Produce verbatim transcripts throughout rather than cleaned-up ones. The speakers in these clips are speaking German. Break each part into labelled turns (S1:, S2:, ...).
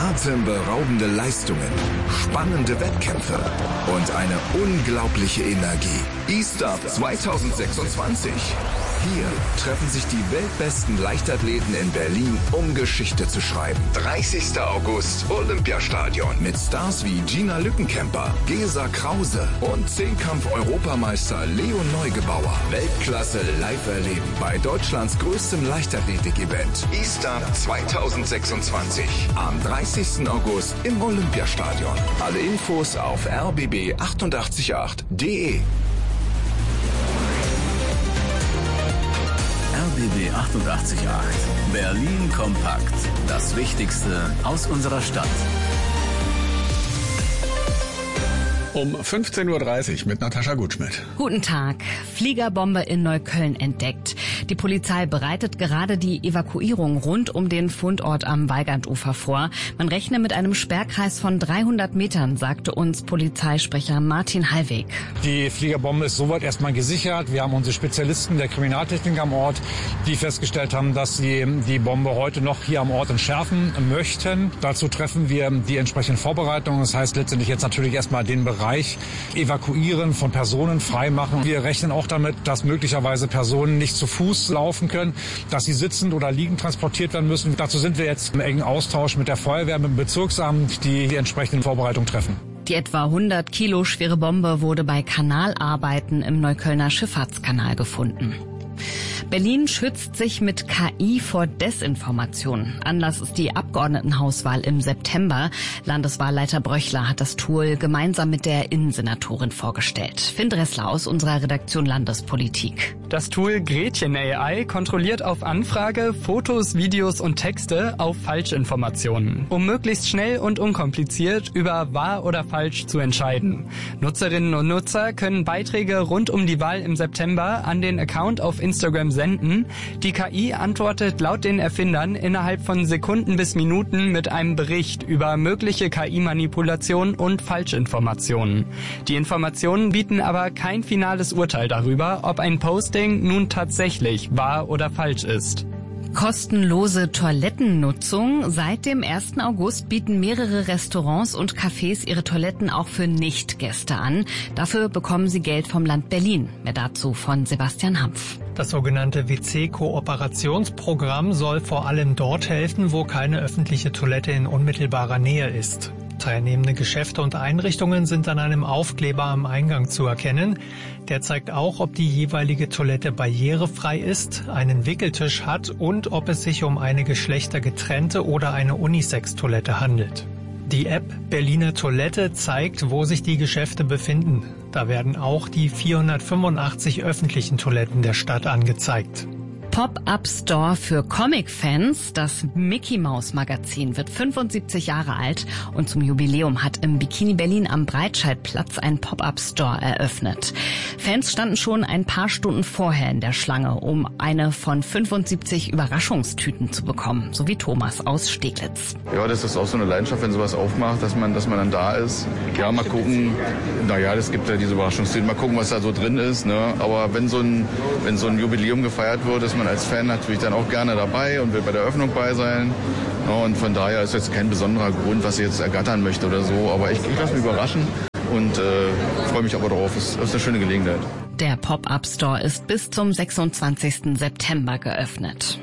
S1: Atemberaubende Leistungen, spannende Wettkämpfe und eine unglaubliche Energie. E-Stop zwanzig sechsundzwanzig. Hier treffen sich die weltbesten Leichtathleten in Berlin, um Geschichte zu schreiben. dreißigster August, Olympiastadion mit Stars wie Gina Lückenkämper, Gesa Krause und Zehnkampf-Europameister Leon Neugebauer. Weltklasse live erleben bei Deutschlands größtem Leichtathletik-Event. E-Stop zwanzig sechsundzwanzig. Am dreißigsten August im Olympiastadion. Alle Infos auf r b b achtundachtzig Komma acht punkt d e.
S2: R B B achtundachtzig Komma acht. Berlin kompakt. Das Wichtigste aus unserer Stadt.
S3: Um fünfzehn Uhr dreißig mit Natascha Gutschmidt.
S4: Guten Tag. Fliegerbombe in Neukölln entdeckt. Die Polizei bereitet gerade die Evakuierung rund um den Fundort am Weigandufer vor. Man rechne mit einem Sperrkreis von dreihundert Metern, sagte uns Polizeisprecher Martin Hallweg.
S5: Die Fliegerbombe ist soweit erstmal gesichert. Wir haben unsere Spezialisten der Kriminaltechnik am Ort, die festgestellt haben, dass sie die Bombe heute noch hier am Ort entschärfen möchten. Dazu treffen wir die entsprechenden Vorbereitungen. Das heißt letztendlich jetzt natürlich erstmal den Bereich evakuieren, von Personen freimachen. Wir rechnen auch damit, dass möglicherweise Personen nicht zu Fuß laufen können, dass sie sitzend oder liegend transportiert werden müssen. Dazu sind wir jetzt im engen Austausch mit der Feuerwehr, mit dem Bezirksamt, die die entsprechenden Vorbereitungen treffen.
S4: Die etwa hundert Kilo schwere Bombe wurde bei Kanalarbeiten im Neuköllner Schifffahrtskanal gefunden. Berlin schützt sich mit K I vor Desinformation. Anlass ist die Abgeordnetenhauswahl im September. Landeswahlleiter Bröchler hat das Tool gemeinsam mit der Innensenatorin vorgestellt. Finn Dressler aus unserer Redaktion Landespolitik.
S6: Das Tool Gretchen A I kontrolliert auf Anfrage Fotos, Videos und Texte auf Falschinformationen, um möglichst schnell und unkompliziert über wahr oder falsch zu entscheiden. Nutzerinnen und Nutzer können Beiträge rund um die Wahl im September an den Account auf Instagram senden. Die K I antwortet laut den Erfindern innerhalb von Sekunden bis Minuten mit einem Bericht über mögliche K I-Manipulation und Falschinformationen. Die Informationen bieten aber kein finales Urteil darüber, ob ein Posting nun tatsächlich wahr oder falsch ist.
S4: Kostenlose Toilettennutzung. Seit dem ersten August bieten mehrere Restaurants und Cafés ihre Toiletten auch für Nichtgäste an. Dafür bekommen sie Geld vom Land Berlin. Mehr dazu von Sebastian Hampf.
S7: Das sogenannte W C-Kooperationsprogramm soll vor allem dort helfen, wo keine öffentliche Toilette in unmittelbarer Nähe ist. Teilnehmende Geschäfte und Einrichtungen sind an einem Aufkleber am Eingang zu erkennen. Der zeigt auch, ob die jeweilige Toilette barrierefrei ist, einen Wickeltisch hat und ob es sich um eine geschlechtergetrennte oder eine Unisex-Toilette handelt. Die App Berliner Toilette zeigt, wo sich die Geschäfte befinden. Da werden auch die vierhundertfünfundachtzig öffentlichen Toiletten der Stadt angezeigt.
S4: Pop-up-Store für Comic-Fans. Das Mickey-Maus-Magazin wird fünfundsiebzig Jahre alt und zum Jubiläum hat im Bikini Berlin am Breitscheidplatz ein Pop-up-Store eröffnet. Fans standen schon ein paar Stunden vorher in der Schlange, um eine von fünfundsiebzig Überraschungstüten zu bekommen, so wie Thomas aus Steglitz.
S8: Ja, das ist auch so eine Leidenschaft, wenn sowas aufmacht, dass man, dass man dann da ist. Ja, mal gucken, naja, es gibt ja diese Überraschungstüten, mal gucken, was da so drin ist, ne? Aber wenn so ein, wenn so ein Jubiläum gefeiert wird, ist man als Fan natürlich dann auch gerne dabei und will bei der Eröffnung bei sein. Und von daher ist jetzt kein besonderer Grund, was ich jetzt ergattern möchte oder so. Aber ich, ich lasse mich überraschen und äh, freue mich aber darauf. Es ist eine schöne Gelegenheit.
S4: Der Pop-up-Store ist bis zum sechsundzwanzigsten September geöffnet.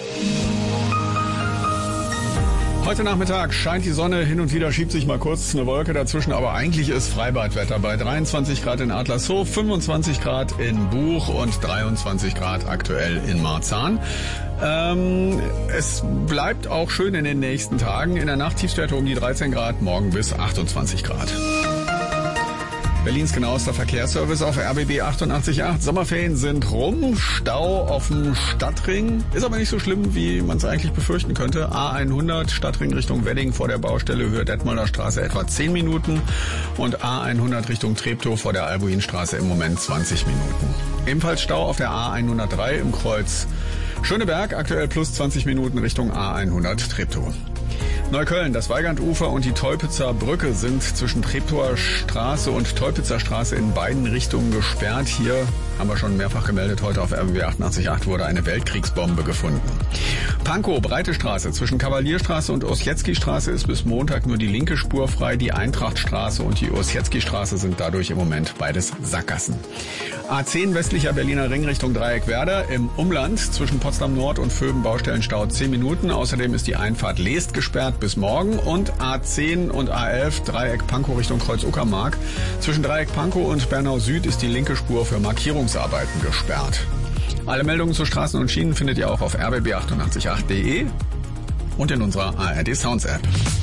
S3: Heute Nachmittag scheint die Sonne, hin und wieder schiebt sich mal kurz eine Wolke dazwischen, aber eigentlich ist Freibadwetter bei dreiundzwanzig Grad in Adlershof, fünfundzwanzig Grad in Buch und dreiundzwanzig Grad aktuell in Marzahn. Ähm, es bleibt auch schön in den nächsten Tagen. In der Nacht Tiefstwerte um die dreizehn Grad, morgen bis achtundzwanzig Grad. Berlins genauester Verkehrsservice auf R B B achtundachtzig Komma acht. Sommerferien sind rum, Stau auf dem Stadtring. Ist aber nicht so schlimm, wie man es eigentlich befürchten könnte. A hundert, Stadtring Richtung Wedding vor der Baustelle, Höhe Detmolder Straße etwa zehn Minuten. Und A hundert Richtung Treptow vor der Albuinstraße im Moment zwanzig Minuten. Ebenfalls Stau auf der A hundertdrei im Kreuz Schöneberg, aktuell plus zwanzig Minuten Richtung A hundert Treptow. Neukölln, das Weigandufer und die Teupitzer Brücke sind zwischen Treptower Straße und Teupitzer Straße in beiden Richtungen gesperrt. Hier haben wir schon mehrfach gemeldet. Heute auf R B B achtundachtzig Komma acht wurde eine Weltkriegsbombe gefunden. Pankow, Breite Straße. Zwischen Kavalierstraße und Ossietzky-Straße ist bis Montag nur die linke Spur frei. Die Eintrachtstraße und die Ossietzky-Straße sind dadurch im Moment beides Sackgassen. A zehn westlicher Berliner Ring Richtung Dreieck-Werder. Im Umland zwischen Potsdam Nord und Vöben Baustellenstau zehn Minuten. Außerdem ist die Einfahrt Leest gesperrt bis morgen. Und A zehn und A elf Dreieck Pankow Richtung Kreuz-Uckermark. Zwischen Dreieck Pankow und Bernau Süd ist die linke Spur für Markierungsarbeiten gesperrt. Alle Meldungen zu Straßen und Schienen findet ihr auch auf r b b achtundachtzig Komma acht punkt de und in unserer A R D Sounds App.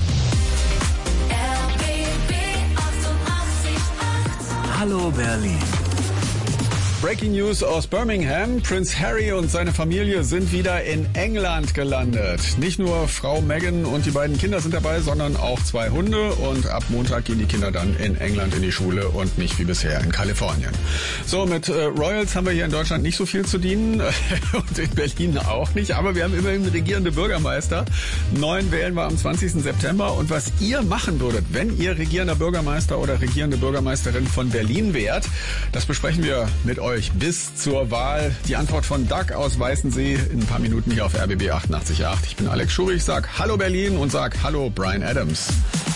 S2: Hallo Berlin.
S3: Breaking News aus Birmingham. Prince Harry und seine Familie sind wieder in England gelandet. Nicht nur Frau Meghan und die beiden Kinder sind dabei, sondern auch zwei Hunde. Und ab Montag gehen die Kinder dann in England in die Schule und nicht wie bisher in Kalifornien. So, mit äh, Royals haben wir hier in Deutschland nicht so viel zu dienen und in Berlin auch nicht. Aber wir haben immerhin regierende Bürgermeister. Neun wählen wir am zwanzigsten September. Und was ihr machen würdet, wenn ihr regierender Bürgermeister oder regierende Bürgermeisterin von Berlin wärt, das besprechen wir mit euch bis zur Wahl. Die Antwort von Doug aus Weißensee in ein paar Minuten hier auf R B B achtundachtzig Komma acht. Ich bin Alex Schurich, sag Hallo Berlin und sag Hallo Bryan Adams.